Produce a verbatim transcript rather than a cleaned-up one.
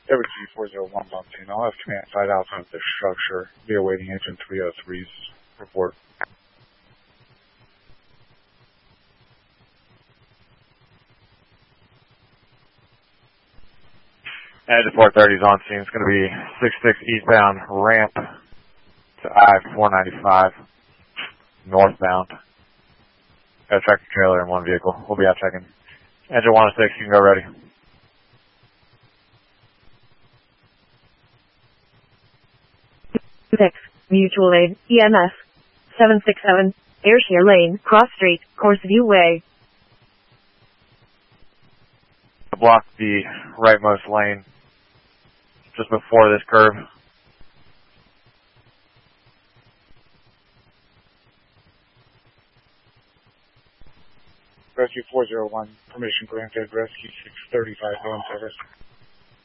Rescue four zero one Montana. I'll have command side outside of the structure. Be awaiting engine three oh three's report. Engine four thirty is on scene. It's going to be six six eastbound ramp to I four ninety-five northbound. Got a tractor trailer in one vehicle. We'll be out checking. Engine one oh six, you can go ready. six, Mutual Aid, E M S, seven six seven, Ayrshire Lane, Cross Street, Courseview Way. Block the rightmost lane just before this curve. Rescue four zero one, permission granted, Rescue six thirty-five, on service.